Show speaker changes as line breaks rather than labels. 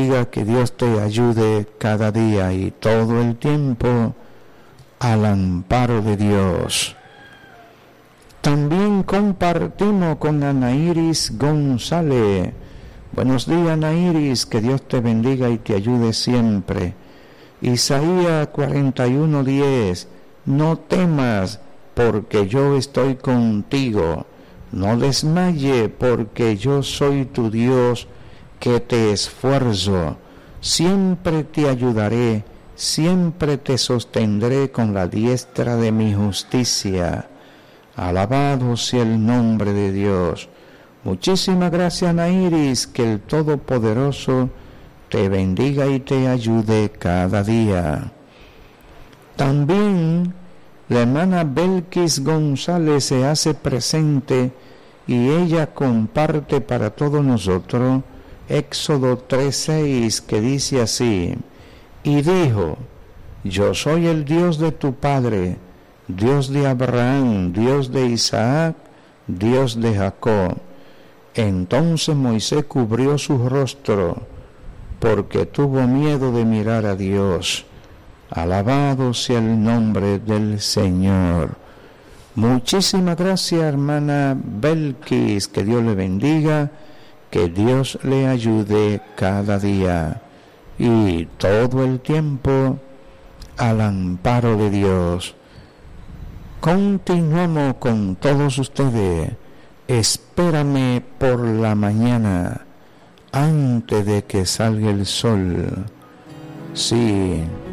bendiga, que Dios te ayude cada día y todo el tiempo al amparo de Dios. También compartimos con Ana Iris González. Buenos días, Ana Iris, que Dios te bendiga y te ayude siempre. Isaías 41:10, no temas, porque yo estoy contigo. No desmaye, porque yo soy tu Dios, que te esfuerzo. Siempre te ayudaré, siempre te sostendré con la diestra de mi justicia. Alabado sea el nombre de Dios. Muchísimas gracias, Ana Iris, que el Todopoderoso te bendiga y te ayude cada día. También la hermana Belkis González se hace presente y ella comparte para todos nosotros Éxodo 3:6, que dice así: y dijo, yo soy el Dios de tu padre, Dios de Abraham, Dios de Isaac, Dios de Jacob. Entonces Moisés cubrió su rostro, porque tuvo miedo de mirar a Dios. Alabado sea el nombre del Señor. Muchísimas gracias, hermana Belkis, que Dios le bendiga, que Dios le ayude cada día y todo el tiempo al amparo de Dios. Continuamos con todos ustedes. Espérame por la mañana, antes de que salga el sol. Sí,